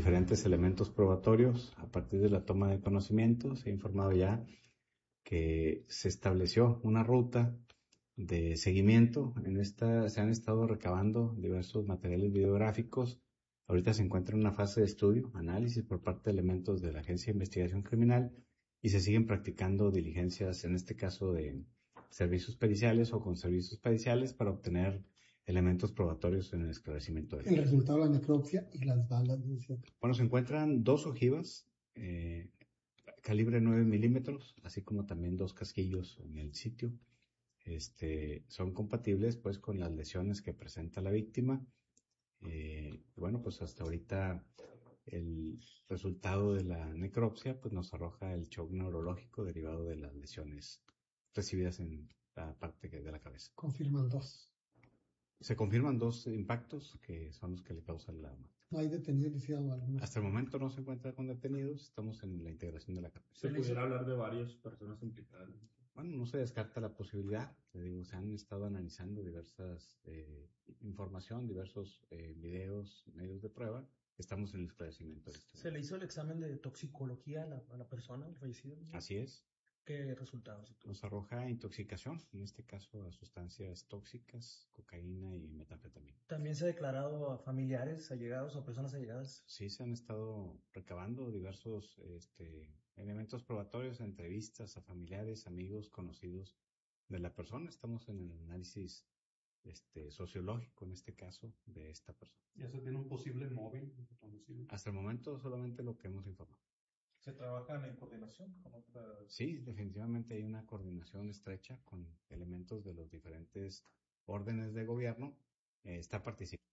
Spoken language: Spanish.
diferentes elementos probatorios. A partir de la toma de conocimiento, se ha informado ya que se estableció una ruta de seguimiento. Se han estado recabando diversos materiales videográficos. Ahorita se encuentra en una fase de estudio, análisis por parte de elementos de la Agencia de Investigación Criminal, y se siguen practicando diligencias, en este caso de servicios periciales o con servicios periciales, para obtener elementos probatorios en el esclarecimiento del El resultado de la necropsia y las balas, ¿no? Bueno, se encuentran 2 ojivas, calibre 9 milímetros, así como también 2 casquillos en el sitio. Son compatibles pues con las lesiones que presenta la víctima. Bueno, pues hasta ahorita el resultado de la necropsia pues nos arroja el shock neurológico derivado de las lesiones recibidas en la parte de la cabeza. Confirman 2. Se confirman 2 impactos que son los que le causan la muerte. ¿No hay detenido iniciado alguno? Hasta el momento no se encuentra con detenidos, estamos en la integración de la carpeta. ¿Se pudiera hablar de varias personas implicadas? Bueno, no se descarta la posibilidad. Te digo, se han estado analizando diversas información, diversos videos, medios de prueba. Estamos en el esclarecimiento de esto. ¿Se le hizo el examen de toxicología a la persona, al fallecido? Así es. ¿Qué resultados? Nos arroja intoxicación, en este caso a sustancias tóxicas, cocaína y metanfetamina. ¿También se ha declarado a familiares allegados o personas allegadas? Sí, se han estado recabando diversos elementos probatorios, entrevistas a familiares, amigos, conocidos de la persona. Estamos en el análisis sociológico, en este caso, de esta persona. ¿Ya se tiene un posible móvil? Hasta el momento solamente lo que hemos informado. ¿Se trabaja en coordinación con otras? Sí, definitivamente hay una coordinación estrecha con elementos de los diferentes órdenes de gobierno. Está participando